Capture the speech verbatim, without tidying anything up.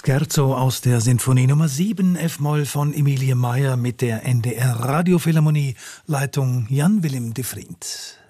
Scherzo aus der Sinfonie Nummer sieben F-Moll von Emilie Meier mit der N D R Radiophilharmonie, Leitung Jan-Willem de Vriend.